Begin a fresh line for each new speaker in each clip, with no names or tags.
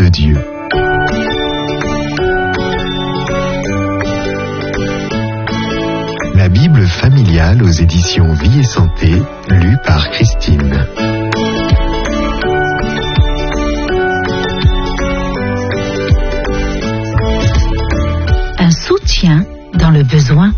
de Dieu. La Bible familiale aux éditions Vie et Santé, lue par Christine.
Un soutien dans le besoin.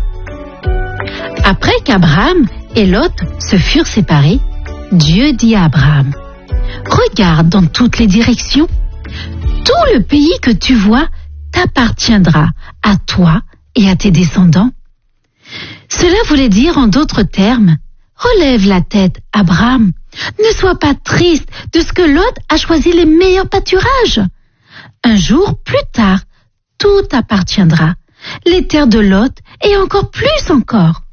Après qu'Abraham et Lot se furent séparés, Dieu dit à Abraham: regarde dans toutes les directions. Tout le pays que tu vois t'appartiendra à toi et à tes descendants. Cela voulait dire en d'autres termes: relève la tête, Abraham. Ne sois pas triste de ce que Lot a choisi les meilleurs pâturages. Un jour plus tard, tout t'appartiendra, les terres de Lot et encore plus encore.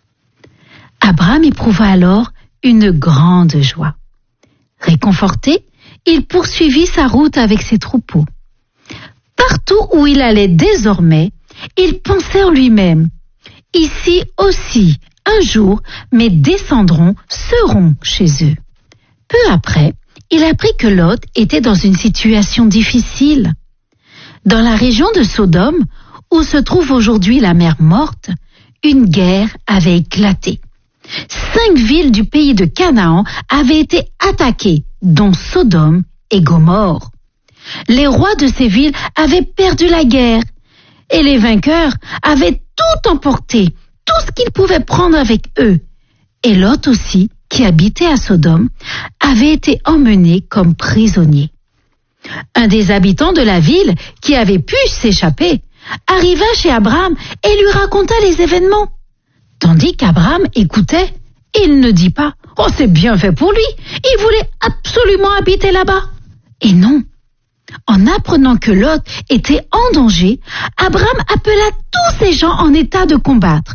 Abraham éprouva alors une grande joie. Réconforté, il poursuivit sa route avec ses troupeaux. Partout où il allait désormais, il pensait en lui-même: ici aussi, un jour, mes descendants seront chez eux. Peu après, il apprit que Lot était dans une situation difficile. Dans la région de Sodome, où se trouve aujourd'hui la mer Morte, une guerre avait éclaté. 5 villes du pays de Canaan avaient été attaquées, dont Sodome et Gomorrhe. Les rois de ces villes avaient perdu la guerre, et les vainqueurs avaient tout emporté, tout ce qu'ils pouvaient prendre avec eux. Et Lot aussi, qui habitait à Sodome, avait été emmené comme prisonnier. Un des habitants de la ville, qui avait pu s'échapper, arriva chez Abraham et lui raconta les événements. Tandis qu'Abraham écoutait, il ne dit pas: « Oh, c'est bien fait pour lui, il voulait absolument habiter là-bas. » Et non. En apprenant que Lot était en danger, Abraham appela tous ces gens en état de combattre.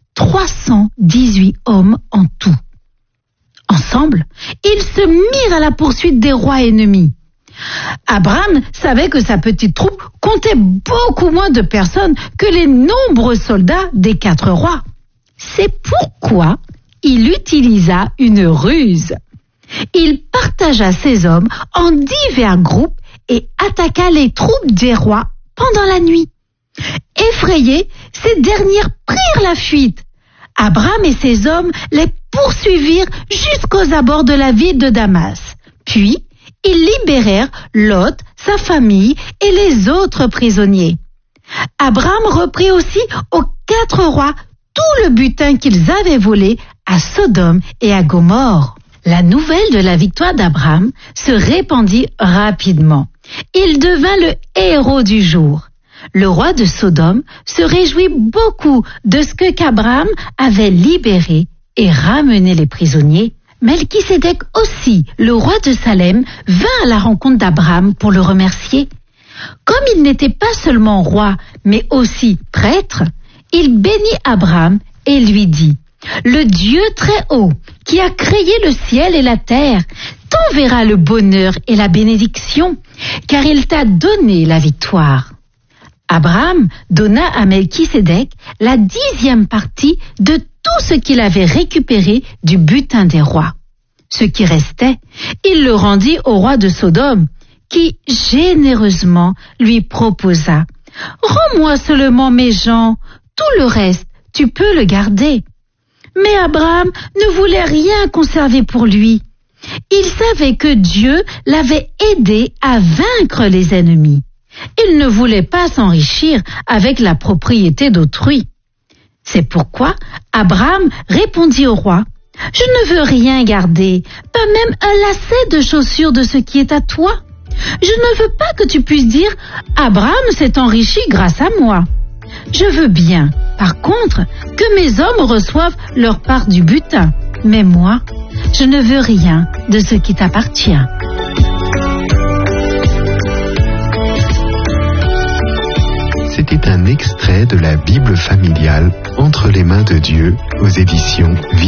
318 hommes en tout. Ensemble, ils se mirent à la poursuite des rois ennemis. Abraham savait que sa petite troupe comptait beaucoup moins de personnes que les nombreux soldats des 4 rois. C'est pourquoi il utilisa une ruse. Il partagea ses hommes en divers groupes et attaqua les troupes des rois pendant la nuit. Effrayés, ces dernières prirent la fuite. Abraham et ses hommes les poursuivirent jusqu'aux abords de la ville de Damas. Puis, ils libérèrent Lot, sa famille et les autres prisonniers. Abraham reprit aussi aux 4 rois tout le butin qu'ils avaient volé à Sodome et à Gomorrhe. La nouvelle de la victoire d'Abraham se répandit rapidement. Il devint le héros du jour. Le roi de Sodome se réjouit beaucoup de ce qu'Abraham avait libéré et ramené les prisonniers. Melchisédek aussi, le roi de Salem, vint à la rencontre d'Abraham pour le remercier. Comme il n'était pas seulement roi, mais aussi prêtre, il bénit Abraham et lui dit: « Le Dieu très haut, qui a créé le ciel et la terre, t'enverra le bonheur et la bénédiction, car il t'a donné la victoire. » Abraham donna à Melchisédek la 10e partie de tout ce qu'il avait récupéré du butin des rois. Ce qui restait, il le rendit au roi de Sodome, qui généreusement lui proposa: « Rends-moi seulement mes gens, tout le reste, tu peux le garder. » Mais Abraham ne voulait rien conserver pour lui. Il savait que Dieu l'avait aidé à vaincre les ennemis. Il ne voulait pas s'enrichir avec la propriété d'autrui. C'est pourquoi Abraham répondit au roi: « Je ne veux rien garder, pas même un lacet de chaussure de ce qui est à toi. Je ne veux pas que tu puisses dire: Abraham s'est enrichi grâce à moi. Je veux bien, par contre, que mes hommes reçoivent leur part du butin. Mais moi, je ne veux rien de ce qui t'appartient. »
C'était un extrait de la Bible familiale Entre les mains de Dieu aux éditions Vie